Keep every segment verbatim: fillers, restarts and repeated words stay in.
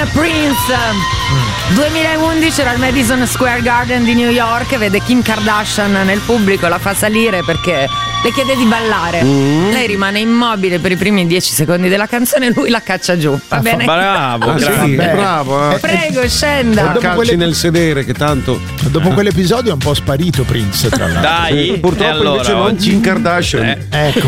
Prince. duemilaundici era al Madison Square Garden di New York, vede Kim Kardashian nel pubblico, la fa salire perché le chiede di ballare. Mm. Lei rimane immobile per i primi dieci secondi della canzone e lui la caccia giù. Va bene? Bravo, ah, sì, bravo. Eh. Prego, scenda. Calci quelle... nel sedere che tanto. Dopo quell'episodio è un po' sparito Prince, tra l'altro. Dai, sì, purtroppo allora, invece non oggi... Kim Kardashian. Eh. Ecco.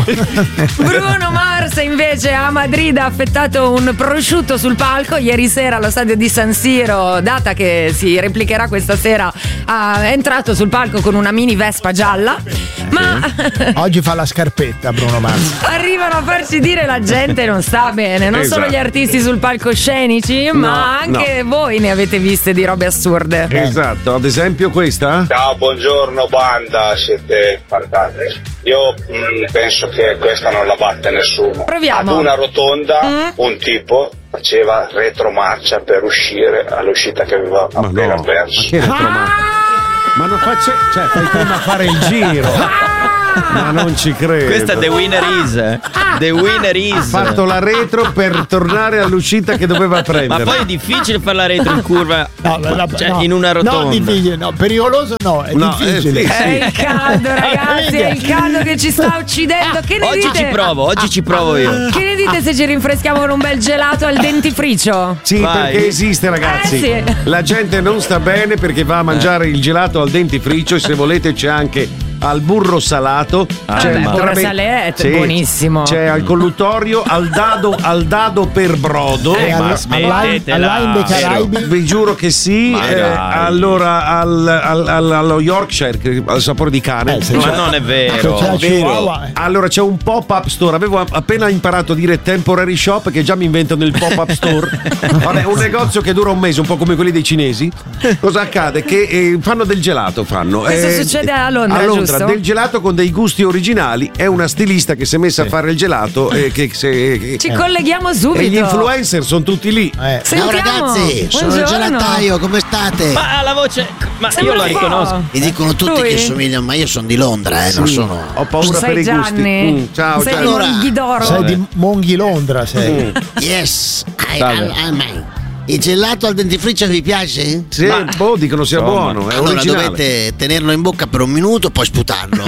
Bruno Mars invece a Madrid ha affettato un prosciutto sul palco ieri sera allo stadio di San Siro, data che si replicherà questa sera. Ha entrato sul palco con una mini Vespa gialla, ma oggi fa la scarpetta Bruno Mars. Arrivano a farci dire la gente non sta bene, non esatto. solo gli artisti sul palcoscenici, no, ma anche no. voi ne avete viste di robe assurde. Esatto, ad esempio questa. Ciao, buongiorno banda, siete fantastici. Io mh, penso che questa non la batte nessuno. Proviamo. Ad una rotonda mm? un tipo faceva retromarcia per uscire all'uscita che aveva ma appena no, perso. Ma che retromarcia? Ah! Ma non faccia, cioè fai prima a fare il giro. Ma non ci credo. Questa è The Winner Is. The Winner Is. Ha fatto la retro per tornare all'uscita che doveva prendere. Ma poi è difficile fare la retro in curva. No, la, la, cioè, no, in una rotonda. No, difficile, no, pericoloso no, è no, difficile. Eh, sì, sì. È il caldo, ragazzi, è il caldo che ci sta uccidendo. Che ne oggi dite? ci provo, oggi ci provo io. Che ne dite se ci rinfreschiamo con un bel gelato al dentifricio? Sì, Vai. perché esiste, ragazzi. Eh, sì. La gente non sta bene perché va a mangiare il gelato al dentifricio e se volete c'è anche al burro salato. Ah, c'è beh, il burro trabe- salette, sì, buonissimo. C'è al colluttorio, al dado, al dado per brodo. Eh, ma alla- smettetela. alla- all'Inde Caraibi. Vi giuro che sì. Ma eh, dai. allora al, al, al- allo Yorkshire che- al sapore di cane. Eh, se Ma c'è- non è se vero. c'è la Vero. Chihuahua, eh. Allora c'è un pop-up store. Avevo appena imparato a dire temporary shop che già mi inventano il pop-up store. Vabbè, un negozio che dura un mese, un po' come quelli dei cinesi. Cosa accade? Che eh, fanno del gelato, fanno. Questo Eh, succede a Londra, a Londra, giusto? del gelato con dei gusti originali. È una stilista che si è messa a fare il gelato e che se, che- Ci colleghiamo subito. e gli influencer sono tutti lì. Eh. Sentiamo. Ciao ragazzi, sono il Buongiorno. gelataio, come state? Ma la voce. Ma Sembra io la un po'. riconosco. Mi dicono tutti Lui? che somigliano, ma io sono di Londra, eh, non sono. Ho paura Sei per i gusti. Gianni. Mm, ciao, sei ciao. di Allora, Monghidoro. Sei di Monghi Londra, sei. Mm. Yes, I, Salve. I, I mean. Il gelato al dentifricio vi piace? Sì, boh, dicono sia Insomma. buono, è Allora originale. dovete tenerlo in bocca per un minuto, poi sputarlo.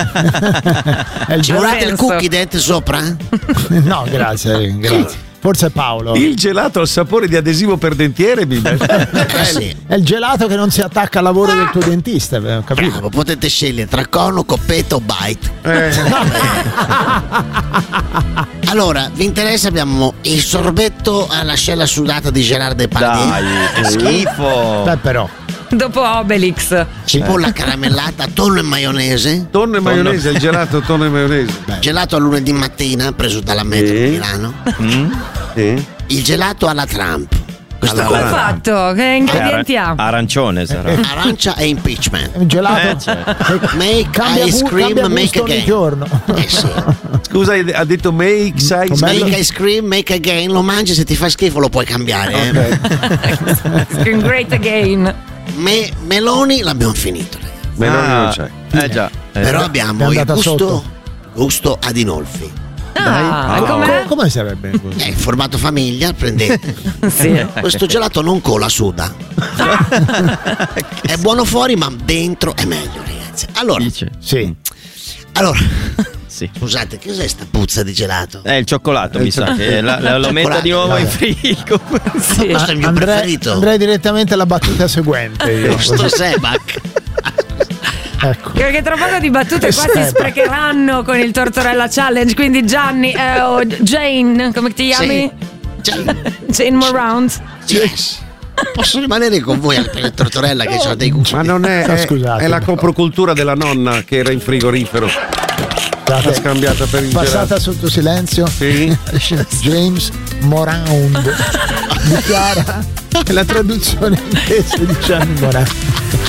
È il Ci gelato. volete il senso. cookie dentro sopra? No, grazie, grazie. Forse è Paolo. Il gelato al sapore di adesivo per dentiere, mi Eh sì. È il gelato che non si attacca al lavoro del tuo dentista, eh, ho capito? Bravo, potete scegliere tra cono, coppetta o bite. eh. Allora, vi interessa? Abbiamo il sorbetto all'ascella sudata di Gerard Depardieu. Dai, che schifo. Beh, però. Dopo Obelix. Cipolla caramellata, tonno e maionese. Tonno e maionese, il gelato tonno e maionese. Gelato a lunedì mattina, preso dalla metro Sì. di Milano. Sì. Il gelato alla Trump. Questo Come è è fatto? Che ingredienti ha? Arancione sarà. arancia e impeachment. È un gelato Eh, certo. che Make cambia, ice gu- cream, cambia make gusto ogni again. giorno. Eh sì. Scusa, ha detto make size. Com'è? Make ice cream, make again. Lo mangi, se ti fa schifo lo puoi cambiare. eh. Scream great again. Me- meloni l'abbiamo finito, ragazzi. Meloni Ah, non c'è. Eh già. Eh, Però già. abbiamo È il andata gusto, sotto. gusto Adinolfi. Ah, Oh. com'è? Co- come sarebbe? È il formato famiglia, prendete. Sì. Questo gelato non cola, suda. È buono fuori, ma dentro è meglio, ragazzi. Allora, Dice. Sì. allora Sì. scusate, che cos'è sta puzza di gelato? È il cioccolato, mi sa che la- la- lo metta di nuovo in frigo. Sì. Questo è il mio Andrei, preferito. andrei direttamente alla battuta seguente. Io. Sto Sebac. Ecco. Perché tra poco di battute qua si Seba. sprecheranno con il Tortorella Challenge. Quindi Gianni eh, o Jane, come ti chiami? Cioè, Jane Morant. yes. Posso rimanere con voi al per il Tortorella che ho dei gusti. Ma non è, No, è, scusate. è la coprocultura della nonna che era in frigorifero. L'ha Scusate, scambiata per il passata gelato. sotto silenzio. Sì. James Morand dichiara che la traduzione inglese di Gianni Morand.